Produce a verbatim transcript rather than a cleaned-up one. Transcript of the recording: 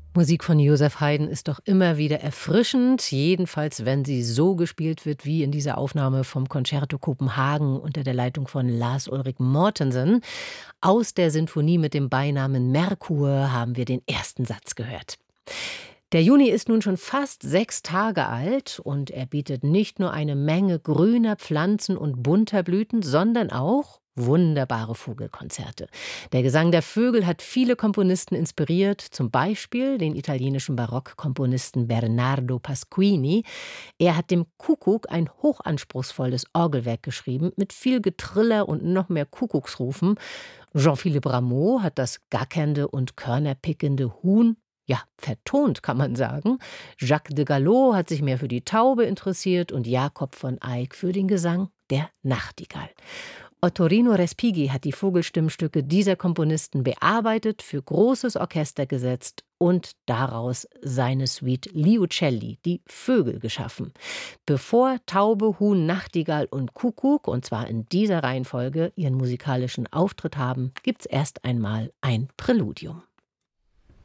Musik von Joseph Haydn ist doch immer wieder erfrischend, jedenfalls wenn sie so gespielt wird wie in dieser Aufnahme vom Concerto Kopenhagen unter der Leitung von Lars Ulrik Mortensen. Aus der Sinfonie mit dem Beinamen Merkur haben wir den ersten Satz gehört. Der Juni ist nun schon fast sechs Tage alt und er bietet nicht nur eine Menge grüner Pflanzen und bunter Blüten, sondern auch wunderbare Vogelkonzerte. Der Gesang der Vögel hat viele Komponisten inspiriert, zum Beispiel den italienischen Barockkomponisten Bernardo Pasquini. Er hat dem Kuckuck ein hochanspruchsvolles Orgelwerk geschrieben, mit viel Getriller und noch mehr Kuckucksrufen. Jean-Philippe Rameau hat das gackernde und körnerpickende Huhn ja, vertont, kann man sagen. Jacques de Gallo hat sich mehr für die Taube interessiert und Jakob von Eyck für den Gesang der Nachtigall. Ottorino Respighi hat die Vogelstimmstücke dieser Komponisten bearbeitet, für großes Orchester gesetzt und daraus seine Suite Gli Uccelli, die Vögel, geschaffen. Bevor Taube, Huhn, Nachtigall und Kuckuck, und zwar in dieser Reihenfolge, ihren musikalischen Auftritt haben, gibt's erst einmal ein Präludium.